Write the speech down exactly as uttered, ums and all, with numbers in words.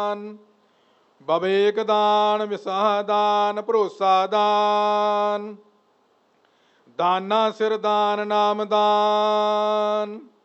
ਦਾਨ, ਬਵੇਕ ਦਾਨ, ਵਿਸਾਹ ਦਾਨ, ਭਰੋਸਾ ਦਾਨ, ਦਾਨਾ ਸਿਰ ਦਾਨ, ਨਾਮ ਦਾਨ।